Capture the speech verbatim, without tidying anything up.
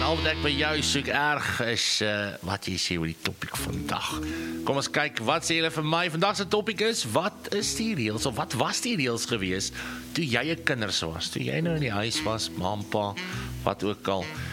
al wat ek by jou soek erg is uh, wat jy sê oor die topiek vandag. Kom ons kyk, wat sê julle vir my? Vandag se topiek is, wat is die reëls, of wat was die reëls gewees toe jy 'n kinders was, toe jy nou in die huis was, ma en pa, wat ook al.